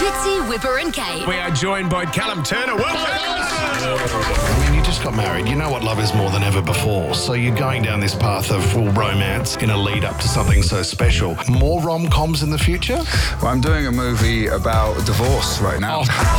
Fitzy, Whipper and Kate. We are joined by Callum Turner. I mean, you just got married. You know what love is more than ever before. So you're going down this path of full romance in a lead up to something so special. More rom-coms in the future? Well, I'm doing a movie about divorce right now.